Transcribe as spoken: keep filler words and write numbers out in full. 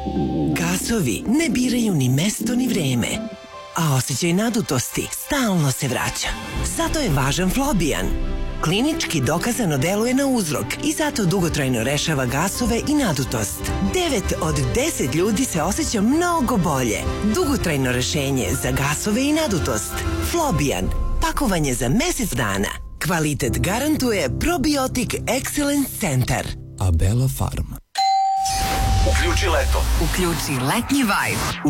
Gasovi ne biraju ni mesto ni vreme, a osjećaj nadutosti stalno se vraća. Zato je važan Flobijan. Klinički dokazano deluje na uzrok i zato dugotrajno rešava gasove i nadutost. devet od deset ljudi se osjeća mnogo bolje. Dugotrajno rešenje za gasove i nadutost. Flobijan. Pakovanje za mesec dana. Kvalitet garantuje Probiotic Excellence Centar. Abela Farm. Uključi leto. Uključi letnji vibe.